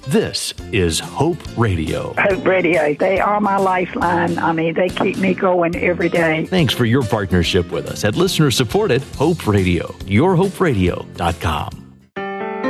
This is Hope Radio. Hope Radio. They are my lifeline. I mean, they keep me going every day. Thanks for your partnership with us at listener-supported Hope Radio. YourHopeRadio.com.